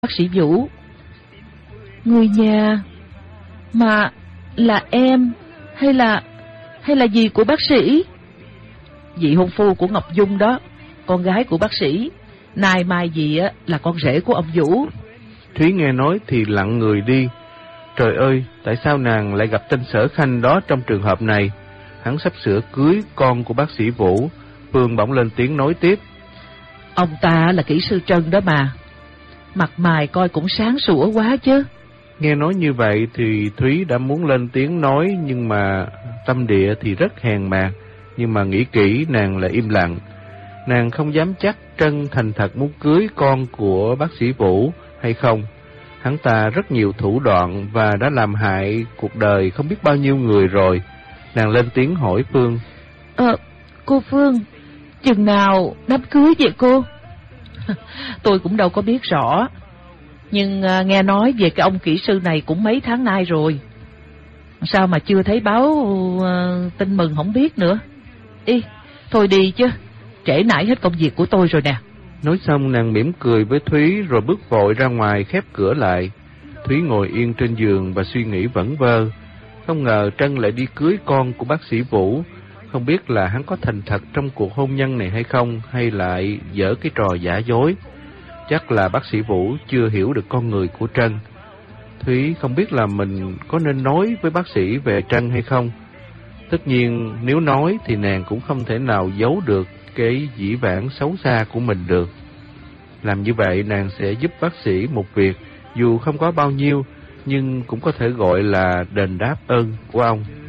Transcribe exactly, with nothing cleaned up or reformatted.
Bác sĩ Vũ. Người nhà mà là em hay là hay là gì của bác sĩ? Vị hôn phu của Ngọc Dung đó, con gái của bác sĩ. Nay mai gì á là con rể của ông Vũ. Thúy nghe nói thì lặng người đi. Trời ơi, tại sao nàng lại gặp tên Sở Khanh đó trong trường hợp này? Hắn sắp sửa cưới con của bác sĩ Vũ. Phương bỗng lên tiếng nói tiếp. Ông ta là kỹ sư Trân đó mà. Mặt mày coi cũng sáng sủa quá chứ. Nghe nói như vậy thì Thúy đã muốn lên tiếng nói, nhưng mà tâm địa thì rất hèn mạt. Nhưng mà nghĩ kỹ nàng lại im lặng. Nàng không dám chắc Trân thành thật muốn cưới con của bác sĩ Vũ hay không. Hắn ta rất nhiều thủ đoạn và đã làm hại cuộc đời không biết bao nhiêu người rồi. Nàng lên tiếng hỏi Phương. Ờ, cô Phương, chừng nào đám cưới vậy cô? Tôi cũng đâu có biết rõ. Nhưng uh, nghe nói về cái ông kỹ sư này cũng mấy tháng nay rồi. Sao mà chưa thấy báo uh, tin mừng không biết nữa. Ý, thôi đi chứ, trễ nải hết công việc của tôi rồi nè. Nói xong nàng mỉm cười với Thúy rồi bước vội ra ngoài khép cửa lại. Thúy ngồi yên trên giường và suy nghĩ vẩn vơ. Không ngờ Trân lại đi cưới con của bác sĩ Vũ. Không biết là hắn có thành thật trong cuộc hôn nhân này hay không, hay lại dở cái trò giả dối. Chắc là bác sĩ Vũ chưa hiểu được con người của Trân. Thúy không biết là mình có nên nói với bác sĩ về Trân hay không. Tất nhiên nếu nói thì nàng cũng không thể nào giấu được cái dĩ vãng xấu xa của mình được. Làm như vậy nàng sẽ giúp bác sĩ một việc, dù không có bao nhiêu, nhưng cũng có thể gọi là đền đáp ơn của ông.